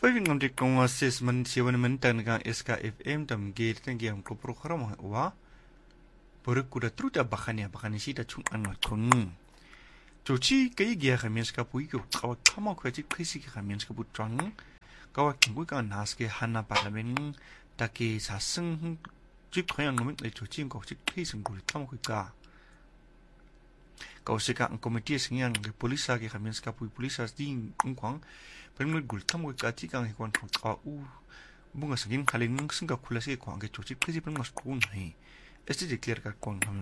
Paging ang dikong assessment siya naman tanang SKFM tamgir tangyang ko program wa berkuda truda bakanya sida chung anwa kun. Jochi kay giya kami ska puyo kawak kama ko ji krisi kami ska putrang kawak kinggu ka naske hana parlament taki saseng jip kayang namin ay jochi ko ji krisi ngul kama ko ka. Kau seka ang komite singyang ke polisa ke kami ska puy polisa ding kwang Pernah gul tamu kaji kang hekwan kau bunga segin kali nung sengkau kulasi kwang ke cuci presi pernah masuk nahi. Esti declare ka kwang kami.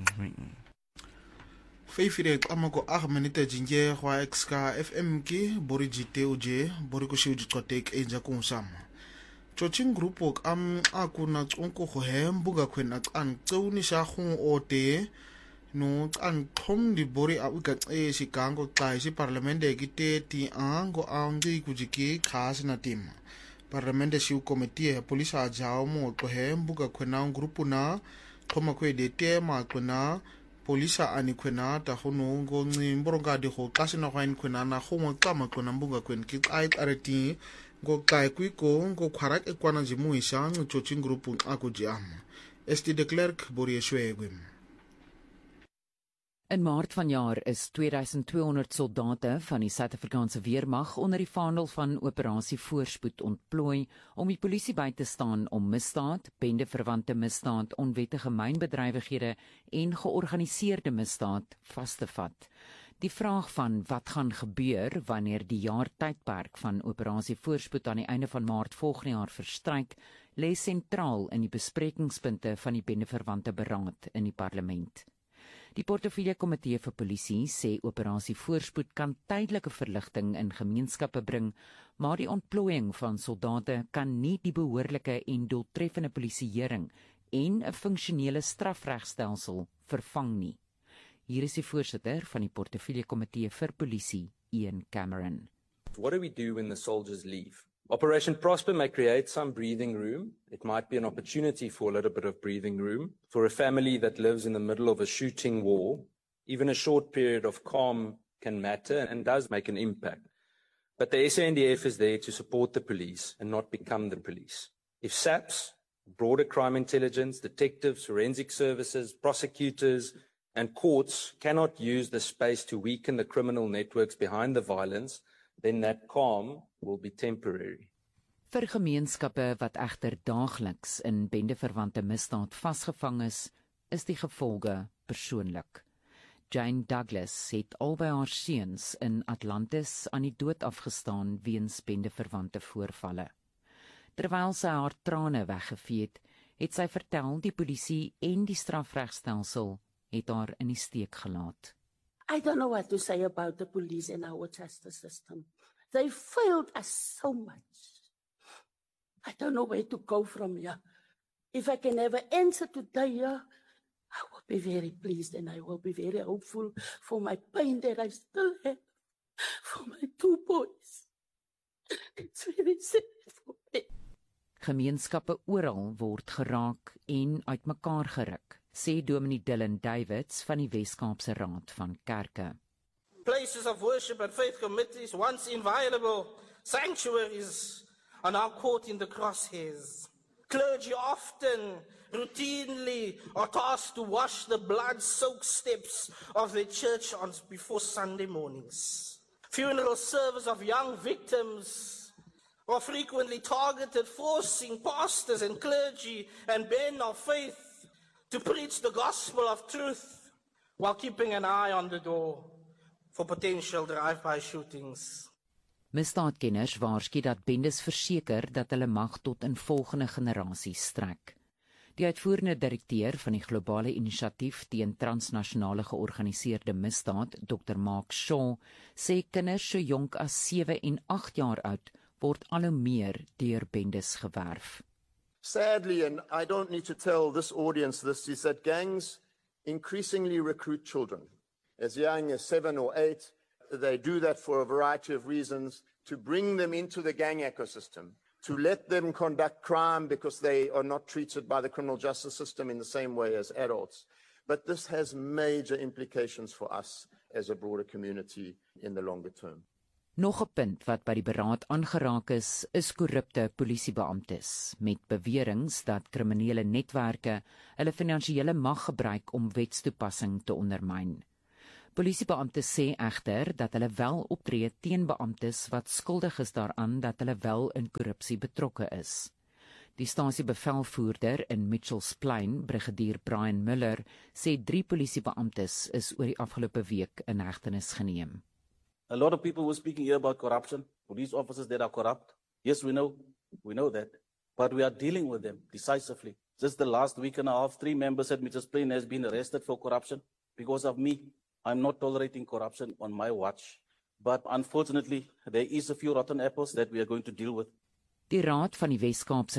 Feifire amako menita jinje kwa XK FM ki bori jite uje bori ko shiu jikotek enja kunsam. Chochin grupo aku na onko ho hem buga kwen at an tsauni sha khung ote no an thom di bori a uka si kango tai si parlamente ki te ti ango angi kujiki khas na tim parlamente siu committee polisa jao mo ko hem buga kwena grupo na thoma kwe de te ma kwena polisa ani kwena ta hono ngo ngi mboronga di ho klase na hwain kwena na homo kama kwena buga kwen ki ai areti ngo kai kwi ko ngo khwarak e kwana jimu isa ngo chochin grupo aku jam esti de klerk bori shwegwim. In Maart vanjaar is 2200 soldate van die Suid-Afrikaanse weermag onder die vaandel van operasie Voorspoed ontplooi om die polisie by te staan om misdaad, bendeverwante misdaad, onwettige mynbedrywighede en georganiseerde misdaad vas te vat. Die vraag van wat gaan gebeur wanneer die jaartydperk van operasie Voorspoed aan die einde van Maart volgende jaar verstryk, lê sentraal in die besprekingspunte van die bendeverwante beraad in die parlement. Die portefeulje komitee vir polisie sê operasie Voorspoed kan tydelike verligting in gemeenskappe bring, maar die ontplooiing van soldate kan nie die behoorlike en doeltreffende polisieering en 'n funksionele strafregstelsel vervang nie. Hier is die voorsitter van die portefeulje komitee vir polisie, Ian Cameron. What do we do when the soldiers leave? Operation Prosper may create some breathing room. It might be an opportunity for a little bit of breathing room. For a family that lives in the middle of a shooting war, even a short period of calm can matter and does make an impact. But the SANDF is there to support the police and not become the police. If SAPS, broader crime intelligence, detectives, forensic services, prosecutors, and courts cannot use the space to weaken the criminal networks behind the violence, then that calm will be temporary. Vir gemeenskappe wat egter daagliks in bendeverwante misdaad vasgevang is die gevolge persoonlik. Jane Douglas het albei haar seuns in Atlantis aan die dood afgestaan weens bendeverwante voorvalle. Terwyl sy haar trane weggevee het sy vertel die polisie en die strafregstelsel het haar in die steek gelaat. I don't know what to say about the police and our justice system. They failed us so much. I don't know where to go from here. If I can have an answer today, I will be very pleased and I will be very hopeful for my pain that I still have, for my two boys. It's very sad for me. Gemeenskappe oral word geraak en uitmekaar geruk, sê Dominee Dylan Davids van die Wes-Kaapse Raad van Kerke. Places of worship and faith committees, once inviolable sanctuaries, are now caught in the crosshairs. Clergy often, routinely, are tasked to wash the blood-soaked steps of their church before Sunday mornings. Funeral service of young victims are frequently targeted, forcing pastors and clergy and men of faith to preach the gospel of truth while keeping an eye on the door for potential drive-by shootings. Misdaadkenners waarsku dat bendes verseker dat hulle mag tot in volgende generasies strek. Die uitvoerende direkteur van die globale inisiatief teen transnasionale georganiseerde misdaad, Dr. Mark Shaw, sê kinders so jonk as 7 en 8 jaar oud word al hoe meer deur bendes gewerf. Sadly, and I don't need to tell this audience this, is that gangs increasingly recruit children. As young as 7 or 8, they do that for a variety of reasons, to bring them into the gang ecosystem, to let them conduct crime because they are not treated by the criminal justice system in the same way as adults. But this has major implications for us as a broader community in the longer term. Nog 'n punt wat by die beraad aangeraak is korrupte polisiebeamptes met beweringe dat kriminele netwerke hulle finansiële mag gebruik om wetstoepassing te ondermyn. Polisiebeamptes sê egter dat hulle wel optree teen beamptes wat skuldig is daaraan dat hulle wel in korrupsie betrokke is. Die stasiebevelvoerder in Mitchells Plain, brigadier Brian Miller, sê 3 polisiebeamptes is oor die afgelope week in hegtenis geneem. A lot of people were speaking here about corruption, police officers that are corrupt. Yes, we know that. But we are dealing with them decisively. Just the last week and a half, 3 members at Mitchells Plain has been arrested for corruption because of me. I'm not tolerating corruption on my watch. But unfortunately, there is a few rotten apples that we are going to deal with. Die Raad van die Wes-Kaapse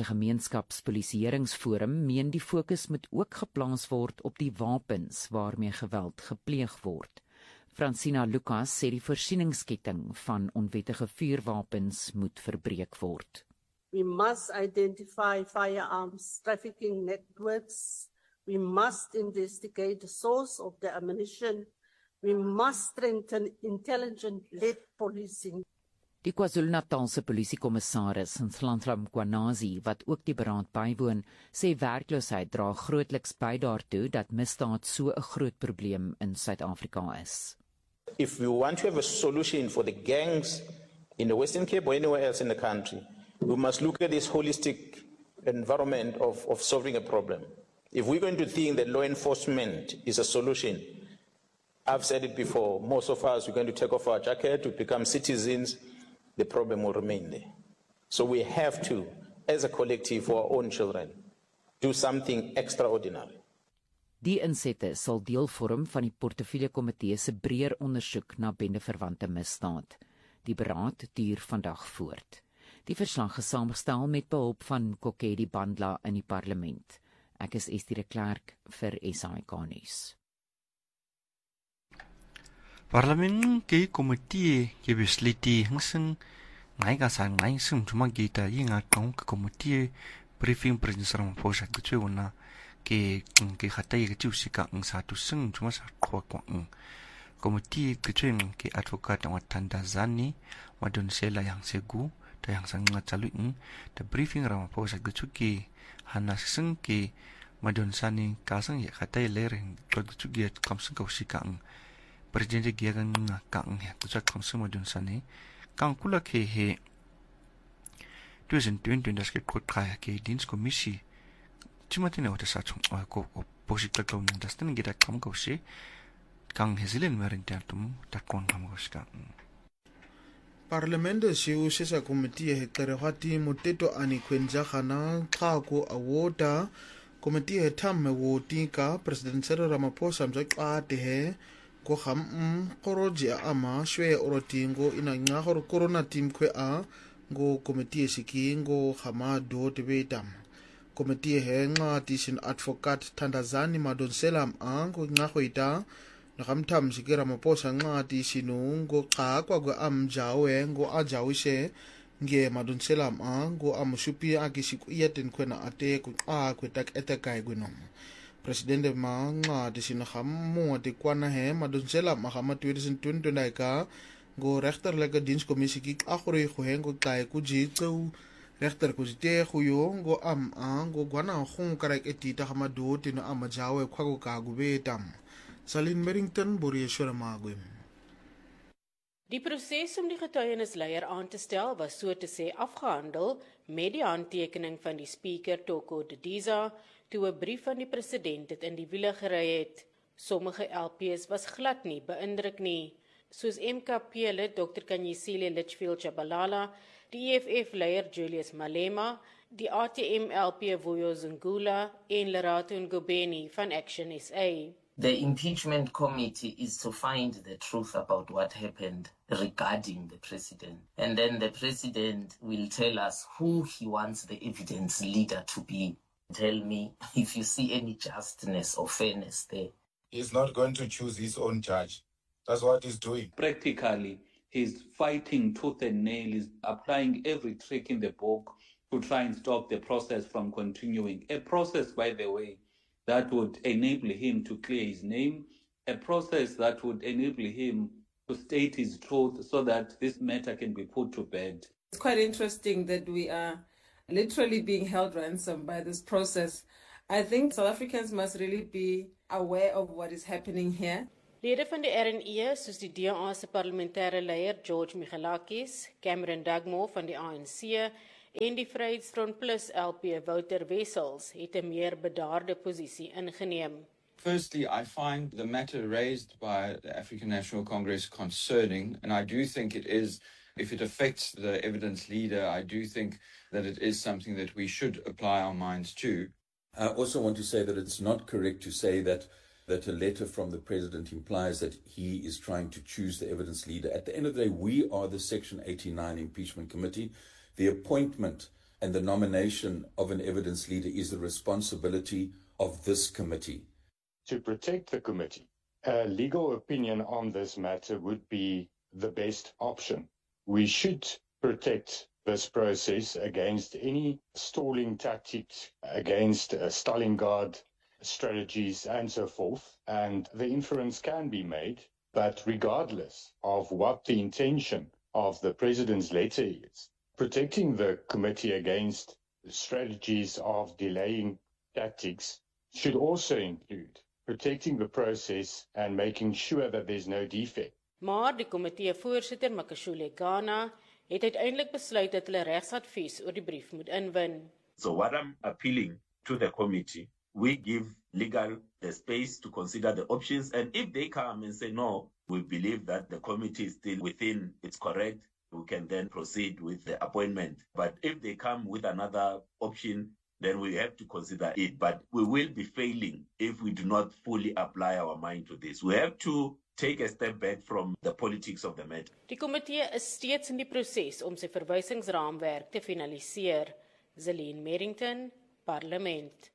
Gemeenskapspolisieeringsforum meen die fokus moet ook geplaas word op die wapens waarmee geweld gepleeg word. Francina Lucas sê die voorsieningsketting van onwettige vuurwapens moet verbreek word. We must identify firearms trafficking networks. We must investigate the source of the ammunition. We must strengthen intelligence-led policing. Die KwaZulu-Natalse polisiekommissaris, Nhlanhla Mkhwanazi, wat ook die beraad bywoon, sê werkloosheid dra grootliks by daartoe dat misdaad so 'n groot probleem in Suid-Afrika is. If we want to have a solution for the gangs in the Western Cape or anywhere else in the country, we must look at this holistic environment of solving a problem. If we're going to think that law enforcement is a solution, I've said it before, most of us, we're going to take off our jacket to become citizens, the problem will remain there. So we have to, as a collective for our own children, do something extraordinary. Die insette sal deel vorm van die portefeuljekomitee se breër ondersoek na bendeverwante misdaad. Die beraad duur vandag voort. Die verslag is saamgestel met behulp van Kokedi Bandla in die parlement. Ek is Estie de Klerk vir SAK nuus. Parlement ke komitee ke besliti hingsing ngai ka sang ngai sum cuma kita inga tong ke komitee briefing Presiden Ramaphosa ke una ke khatai ke usika ng satu sing cuma sa kwa komitee ke advokat wa Thandazani Madonsela yang segu ta yang sang ngacalu the briefing Ramaphosa ke hana sing ke Madonsani kasang ya khatai lereng ke kamsang ka usika Presiden giagan kang ya tuja konsumo dun sane kang kula ke he 2020 das ke kaya ke dienskommissie timatine wata sa chung ko posit la kaun das tin gida kam ko se kang hesilen merin tantum takon kam ko ska Parlamento siu sesa komitie he terehati moteto ani kwenja khana khako awota komitie he tham woti ka President Cyril Ramaphosa mjaqate he ko kham koroja ama shwe orotingo ina nga hor corona team kwe a go komitie siki go khama do tebetam komitie he nga tisin advocate Thandazani Madonsela ngo nga khoita nakamtham sikira Ramaphosa nga tisinu go xa kwa amjawe ngo ajawise nge Madonsela ngo amushupi akisiku yeten kwena ate ku kwetak etakai gwenom Presidente manga disina khamu ati kwana he Madonsela mahama 2020 ka go rechterlike dienskommissie ki agore go hengo kai ku jitseu rechter ku jite khuyo go go gwana khung karak etita hamado tino amajawe khwago ka gubetam Salin Merrington Boreeshwara Magwem. Die proses om die getuienisleier aan te stel was so te sê afgehandel met die handtekening van die speaker Toko Didiza toe 'n brief van die president dit in die wiele gery het. Sommige LPs was glad nie beïndruk nie, soos MKP-lid Dr. Kanyisile Litchfield Chabalala, die EFF-leier Julius Malema, die ATM-LP Vuyo Zungula en Lerato Ngobeni van Action SA. The impeachment committee is to find the truth about what happened regarding the president. And then the president will tell us who he wants the evidence leader to be. Tell me if you see any justness or fairness there. He's not going to choose his own judge. That's what he's doing. Practically, he's fighting tooth and nail. He's applying every trick in the book to try and stop the process from continuing. A process, by the way, that would enable him to clear his name, a process that would enable him to state his truth so that this matter can be put to bed. It's quite interesting that we are literally being held ransom by this process. I think South Africans must really be aware of what is happening here. Lede van die RNE, soos die DA se parlementêre leier George Michalakis, Cameron Dugmore van die ANC en die Vryheidsfront Plus LP Wouter Wessels het 'n meer bedaarde posisie ingeneem. Firstly, I find the matter raised by the African National Congress concerning, and I do think it is, if it affects the evidence leader, I do think that it is something that we should apply our minds to. I also want to say that it's not correct to say that a letter from the president implies that he is trying to choose the evidence leader. At the end of the day, we are the Section 89 impeachment committee. The appointment and the nomination of an evidence leader is the responsibility of this committee. To protect the committee, a legal opinion on this matter would be the best option. We should protect this process against any stalling tactics, against Stalingrad strategies and so forth, and the inference can be made, but regardless of what the intention of the president's letter is, protecting the committee against strategies of delaying tactics should also include protecting the process and making sure that there's no defect. Maar die komitee voorsitter Makashule Ghana het uiteindelik besluit dat hulle regsadvies oor die brief moet inwin. So what I'm appealing to the committee, we give legal the space to consider the options, and if they come and say no, we believe that the committee is still within, it's correct, we can then proceed with the appointment. But if they come with another option, then we have to consider it. But we will be failing if we do not fully apply our mind to this. We have to take a step back from the politics of the matter. Die komitee is steeds in die proses om sy verwysingsraamwerk te finaliseer. Zelene Merrington, Parlement.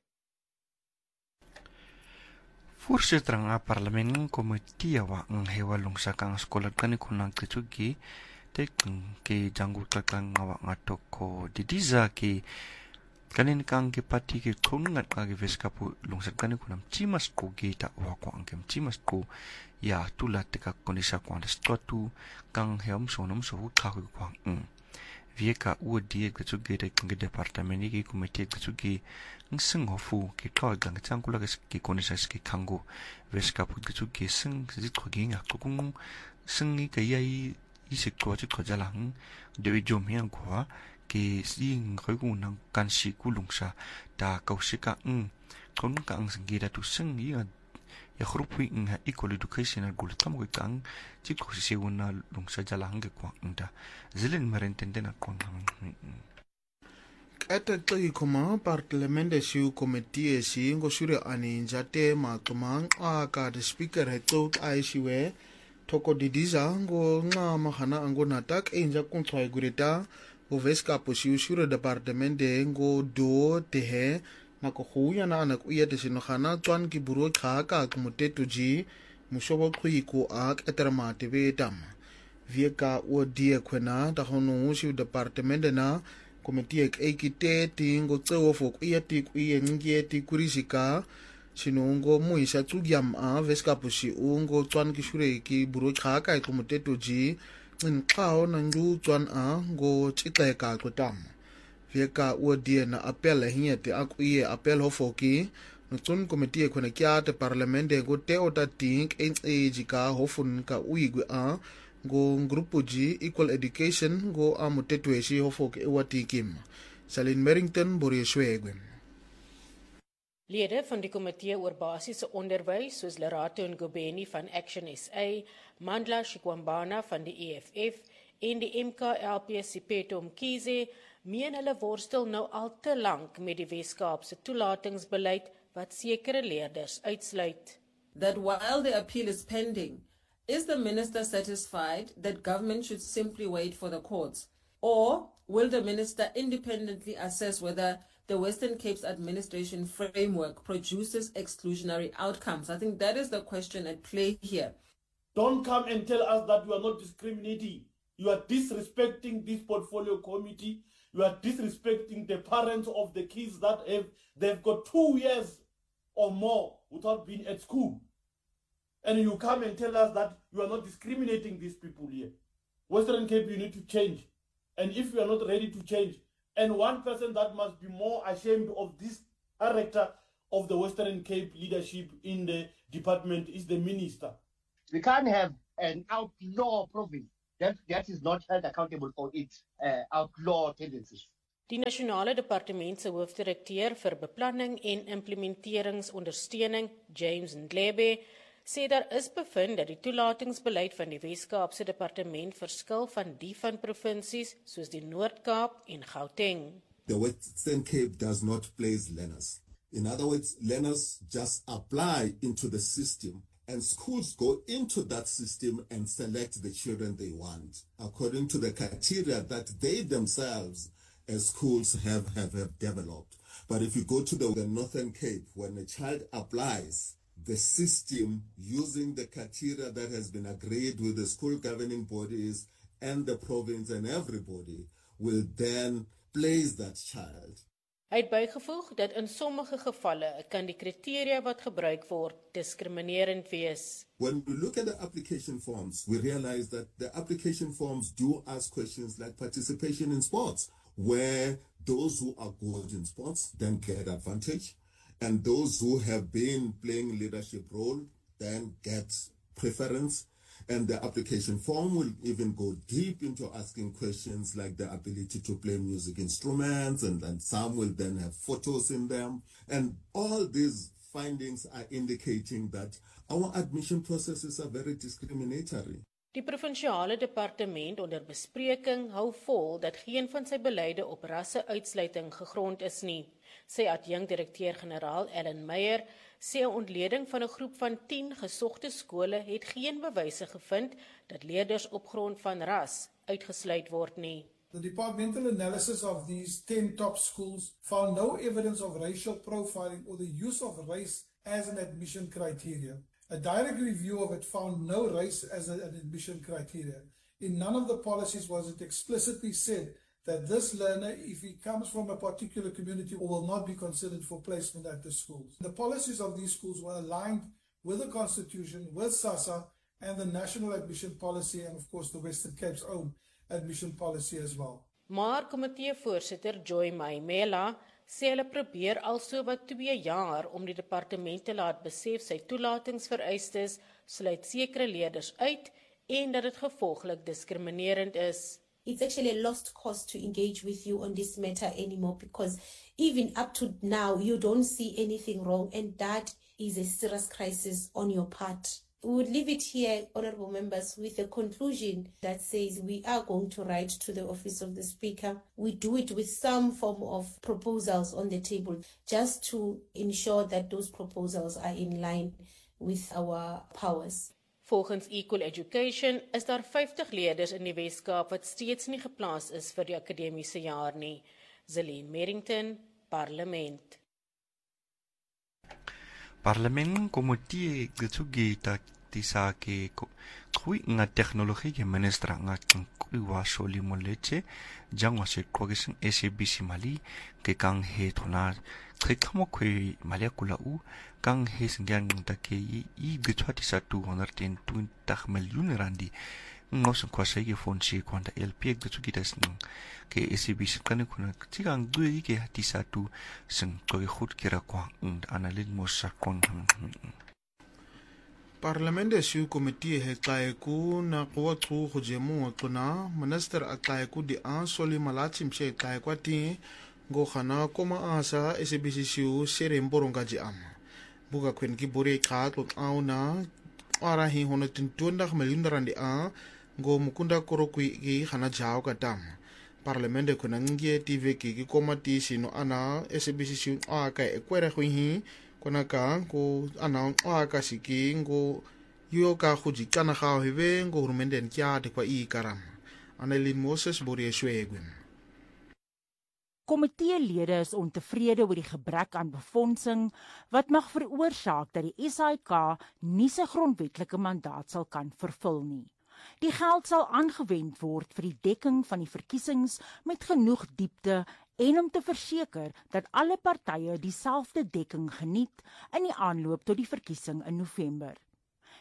Voorsitter ng parlement komitee wa ang hewalong sa kang skola kani kunang tsugi tekeng ke janggu kakang ngawa ngatoko didiza ke kanin kang ke pati ke kungat kage veskapu lungsat kani kunam cimas ko gita wa ko angkem cimas ko ya tulat ka konisa ko stotu kang heom sonom so ka ko kwang vieka udi ke tsugi de kang departamenti ke komite ke tsugi sing hofu ke ka gang changkula ke konisa ke kango veskapu ke tsugi sing zi ko ging ak kung singi ke yai isik ko chi ko jalang dewi jom yang ko ke sing khoi ku nang kan si kulungsa ta kausika kon ka ang singira tu sing ya khrupi equal educational goal tam ko kang chi ko si wona lungsa jalang ke ko nda zilen marentende na kon Kata tagi koma parliamente siu komitie si ngosure ani njate matumang ka the speaker heto aisiwe toko didiza ngo nga mahana ango natak enja kontroi gureta oveska posiu sure departamente ngo do tehe na ko huya na anak uya de sinogana twan ki buro kha ka kumutetu ji mushobo khuyiko ak etermate betam vieka o die kwena ta hono siu departamente na komitie ekite tingo tsewo fok iati ngieti kurisika sinongo muisa tsugyam veska pusi ungo twan kishure ki buro khaka ikomuteto ji nqao nangu twan ngo chiteka kotam veka odie na apel hiete akuye apel hofoki nutun komitie khona kya te parlamente go te ota think jika hofun ka uigwe go grupo G equal education go amutetweshi hofok ewatikim Salin Merrington Borieshwegwe. Lede van die komitee oor basiese onderwys soos Lerato Ngobeni van Action SA, Mandla Shikwambana van die EFF en die MKLP Sipeto Mkhize meen hulle worstel nou al te lank met die Weskaapse toelatingsbeleid wat sekere leerders uitsluit. That while the appeal is pending, is the minister satisfied that government should simply wait for the courts? Or will the minister independently assess whether the Western Cape's administration framework produces exclusionary outcomes? I think that is the question at play here. Don't come and tell us that you are not discriminating. You are disrespecting this portfolio committee. You are disrespecting the parents of the kids that they've got 2 years or more without being at school. and you come and tell us that you are not discriminating these people here. Western Cape, you need to change. And if you are not ready to change, and one person that must be more ashamed of this character of the Western Cape leadership in the department is the minister. We can't have an outlaw province that is not held accountable for its outlaw tendencies. Die nasionale departement se hoofdirekteur vir beplanning en implementeringsondersteuning, James Ndlebe, sê daar is bevind dat die toelatingsbeleid van die Wes-Kaapse departement verskil van die van provinsies soos die Noord-Kaap en Gauteng. The Western Cape does not place learners. In other words, learners just apply into the system and schools go into that system and select the children they want according to the criteria that they themselves as schools have developed. But if you go to the Northern Cape, when a child applies, the system using the criteria that has been agreed with the school governing bodies and the province and everybody will then place that child. Hy het bygevoeg dat in sommige gevalle kan die kriteria wat gebruik word diskriminerend wees. When we look at the application forms, we realize that the application forms do ask questions like participation in sports, where those who are good in sports then get advantage, and those who have been playing leadership role then get preference. And the application form will even go deep into asking questions like the ability to play music instruments, and some will then have photos in them. And all these findings are indicating that our admission processes are very discriminatory. Die provinsiale departement onder bespreking hou vol dat geen van sy beleide op rasse-uitsluiting gegrond is nie. Sy adjunkt-direkteur-generaal Ellen Meyer sê 'n ontleding van 'n groep van 10 gesogte skole het geen bewyse gevind dat leerders op grond van ras uitgesluit word nie. The departmental analysis of these 10 top schools found no evidence of racial profiling or the use of race as an admission criteria. A direct review of it found no race as an admission criteria. In none of the policies was it explicitly said that this learner, if he comes from a particular community, will not be considered for placement at the schools. The policies of these schools were aligned with the Constitution, with SASSA, and the National Admission Policy, and of course the Western Cape's own admission policy as well. Maar komiteevoorsitter Joy Maimela sê hulle probeer al so wat 2 jaar om die departement te laat besef sy toelatingsvereistes sluit sekere leerders uit en dat dit gevolglik diskriminerend is. It's actually a lost cause to engage with you on this matter anymore, because even up to now you don't see anything wrong, and that is a serious crisis on your part. We would leave it here, honorable members, with a conclusion that says we are going to write to the office of the Speaker. We do it with some form of proposals on the table, just to ensure that those proposals are in line with our powers. Volgens Equal Education is daar 50 leerders in die Wes-Kaap wat steeds nie geplaas is vir die akademiese jaar nie. Zelene Merrington, Parlement. Parlement komitie getsugi tisa ke kui nga teknologi ke ministra nga kuwa sholi moleche jangwa se kogisin SABC Mali ke kang he thona tkhamo khoi malekula u kang he singyan ta ke I gitwati sa 220 million randi ngos ko se ke fonchi kwanta LP getsugi tasning ke SABC kan kuna tigang dui ke tisa tu sing koi khut kira kwa analit mosa kon Parlamente siu komiti he taiku na kwa tsu hojemu ngotuna minister ataiku di ansoli malachim she taikwa ti go khana koma asa SABC siu sere mboronga ji am buga kwen ki bore khat lot auna ara hi hono tin 20 million randi a go mukunda korokui ki khana jao katam Parlamente kuna ngie TV ki komati sino ana SABC siu a ka ekwere hi kona ka ko ana ka siki ngo yo ka khuji kana ga hebe ngo rumenden kya de kwa I karam Annelien Moses Borie Swegwin. Komiteelede is ontevrede oor die gebrek aan befondsing wat mag veroorsaak dat die SAIK nie sy grondwetlike mandaat sal kan vervul nie. Die geld sal aangewend word vir die dekking van die verkiesings met genoeg diepte en om te verseker dat alle partye dieselfde dekking geniet in die aanloop tot die verkiesing in November.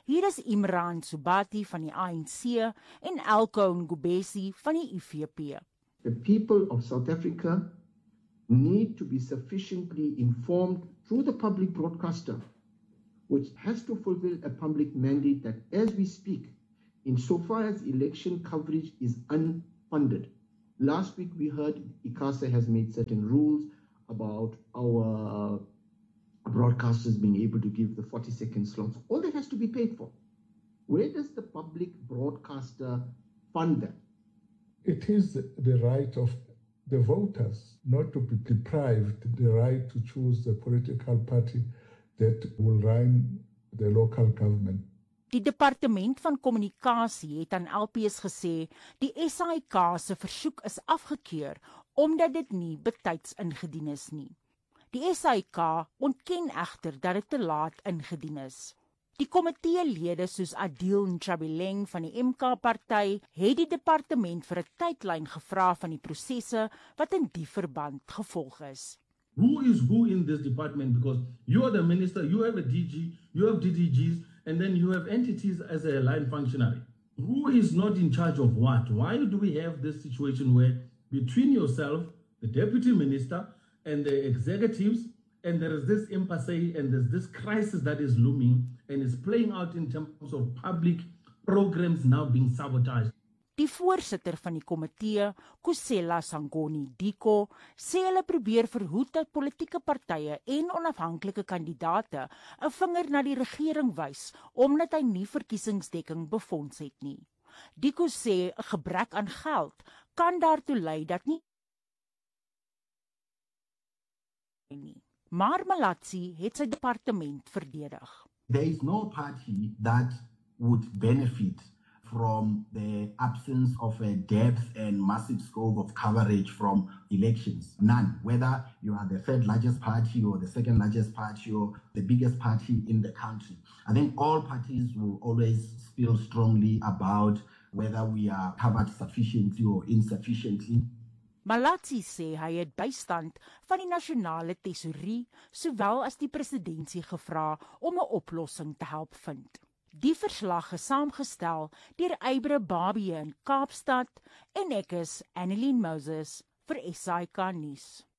Hier is Imran Subati van die ANC en Elko Ngubesi van die IFP. The people of South Africa need to be sufficiently informed through the public broadcaster, which has to fulfill a public mandate that as we speak, insofar as election coverage is unfunded. Last week we heard ICASA has made certain rules about our broadcasters being able to give the 40-second slots. All that has to be paid for. Where does the public broadcaster fund that? It is the right of the voters not to be deprived the right to choose the political party that will run the local government. Die departement van kommunikasie het aan LPS gesê die SAIK se versoek is afgekeur omdat dit nie betyds ingedien is nie. Die SAIK ontken egter dat dit te laat ingedien is. Die komiteelede soos Adil Nchabileng van die MK-party het die departement vir 'n tydlyn gevra van die prosesse wat in die verband gevolg is. Who is who in this department? Because you are the minister, you have a DG, you have DDGs, and then you have entities as a line functionary. Who is not in charge of what? Why do we have this situation where between yourself, the deputy minister, and the executives, and there is this impasse and there's this crisis that is looming and is playing out in terms of public programs now being sabotaged? Die voorsitter van die komitee, Kusela Sangoni Diko, sê hulle probeer verhoed dat politieke partye en onafhanklike kandidaate 'n vinger na die regering wys omdat hy nie verkiesingsdekking befonds het nie. Diko sê 'n gebrek aan geld kan daartoe lei dat nie. Maar Malatsi het sy departement verdedig. There is no party that would benefit from the absence of a depth and massive scope of coverage from elections. None. Whether you are the third largest party or the second largest party or the biggest party in the country. I think all parties will always feel strongly about whether we are covered sufficiently or insufficiently. Malatsi sê hy het bystand van die nasionale tesourie sowel as die presidentsie gevra om 'n oplossing te help vind. Die verslag is saamgestel deur Eybre Babie in Kaapstad en ek is Annelien Moses vir SAIK nuus.